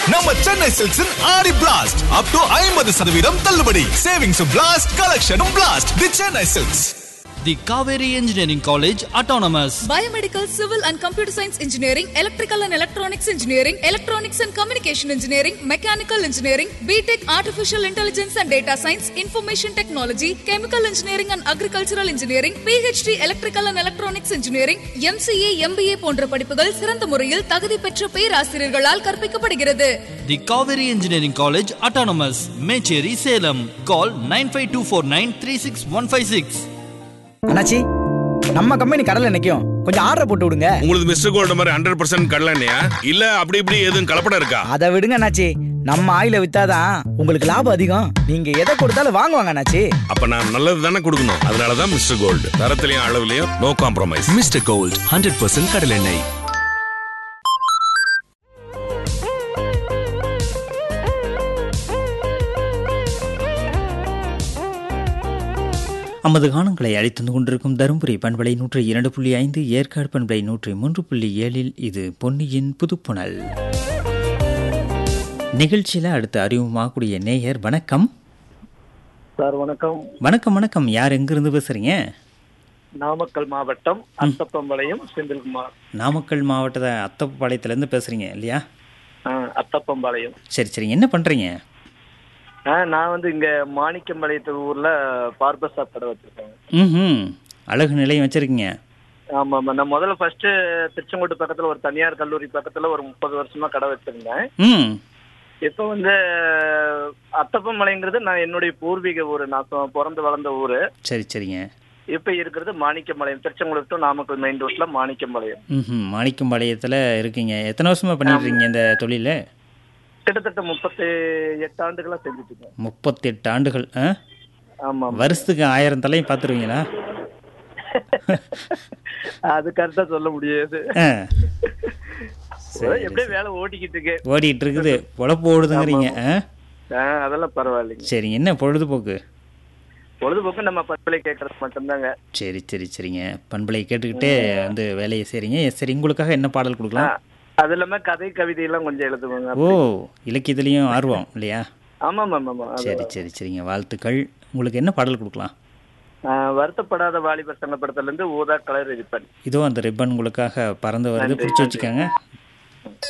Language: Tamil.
நம்ம சென்னை சில்க்ஸின் ஆடி பிளாஸ்ட் அப் டு 50% தள்ளுபடி. Savings blast, கலெக்ஷனும் blast. The Chennai silks. The Kaveri Engineering College Autonomous. Biomedical, Civil and Computer Science Engineering, Electrical and Electronics Engineering, Electronics and Communication Engineering, Mechanical Engineering, BTech Artificial Intelligence and Data Science, Information Technology, Chemical Engineering and Agricultural Engineering, PhD Electrical and Electronics Engineering, MCA, MBA போன்ற படிப்புகள் சிறந்த முறையில் தகுதி பெற்ற பேராசிரியர்களால் கற்பிக்கப்படுகிறது. The Kaveri Engineering College Autonomous. Mecheri, Salem. Call 9524936156. அண்ணாச்சி, நம்ம கம்பெனி கடல்ல நிக்கும், கொஞ்சம் ஆர்டர் போட்டு விடுங்க. உங்களுக்கு மிஸ்டர் கோல்டு மாதிரி 100% கடலை எண்ணெயா இல்ல அப்படி இப்படி எதுவும் கலப்படம் இருக்கா? அதை விடுங்க அண்ணாச்சி, நம்ம ஆயில வித்தாதான் உங்களுக்கு லாபம் அதிகம். நீங்க எதை கொடுத்தாலும் வாங்குவாங்க அண்ணாச்சி. அப்ப நான் நல்லது தானே கொடுக்கணும். அதனாலதான் mister gold, தரத்திலையும் அளவுலயும் no compromise. Mister gold 100% கடல் எண்ணெய். நமது காணங்களை அழைத்து கொண்டிருக்கும் தருமபுரி பண்பலை 102.5, ஏற்காடு பண்பலை 103.7 இது பொன்னியின் புதுப்புணல் நிகழ்ச்சியில் அடுத்து அறிமுகமாகக்கூடிய நேயர். வணக்கம் சார். வணக்கம். வணக்கம் வணக்கம். யார் எங்கிருந்து பேசுறீங்க? நாமக்கல் மாவட்டம் அத்தப்பம்பாளையம் செந்தில்குமார். நாமக்கல் மாவட்டத்தை அத்தப்பாளையத்துலேருந்து பேசுறீங்க இல்லையா? அத்தப்பம்பாளையம். சரி சரிங்க. என்ன பண்ணுறீங்க? நான் வந்து இங்க மாணிக்கம்பாளையத்து ஊர்ல பார்பர் ஷாப் கடை வச்சிருக்கேன். அழகு நிலையம் வச்சிருக்கீங்க? ஆமா ஆமா. நான் முதல்ல ஃபர்ஸ்ட் திருச்செங்கோட்டு பக்கத்துல ஒரு தனியார் கல்லூரி பக்கத்துல ஒரு 30 வருஷமா கடை வச்சிருந்தேன். இப்ப வந்து அத்தப்பம்பாளையங்கிறது நான் என்னுடைய பூர்வீக ஊரு, நான் பிறந்து வளர்ந்த ஊரு. சரி சரிங்க. இப்ப இருக்கிறது மாணிக்கம்பாளையம், திருச்செங்கோடு டு நாமக்கல் மெயின் ரோட்ல மாணிக்கம்பாளையம். மாணிக்கம்பாளையத்துல இருக்கீங்க. எத்தனை வருஷமா பண்ணிட்டு இருக்கீங்க இந்த தொழில? கிட்டத்தட்ட 38 ஆண்டுகளா செஞ்சுட்டு இருக்கேன். 38 ஆண்டுகள். ஆமா. வருஷத்துக்கு 1000 தலையும் பார்த்துருவீங்களா? அது கரெக்டா சொல்ல முடியாது. எப்படியே வேலை ஓடிக்கிட்டு இருக்குது. பொழப்பு ஓடுதுங்கிறீங்க. அதெல்லாம் பரவாயில்லைங்க. சரி, என்ன பொழுதுபோக்கு? பொழுதுபோக்கு நம்ம பண்பலை கேட்கறது மட்டும்தாங்க. சரி சரி சரிங்க. பண்பலை கேட்டுக்கிட்டே வந்து வேலையை செய்றீங்க. சரி, உங்களுக்காக என்ன பாடல் கொடுக்கலாம்? அது இல்லாம கதை கவிதை எல்லாம் கொஞ்சம் எழுதுவாங்க. ஓ, இலக்கியத்திலையும் ஆர்வம் இல்லையா? ஆமா ஆமா. சரி சரி சரிங்க. வாழ்த்துக்கள். உங்களுக்கு என்ன பாடல் கொடுக்கலாம்? வருத்தப்படாத வாலிபர் சங்க படத்துல இருந்து ஊதா கலர் ரிப்பன். இதோ அந்த ரிப்பன் உங்களுக்காக பறந்து வருது, பிடிச்சி வச்சுக்கோங்க.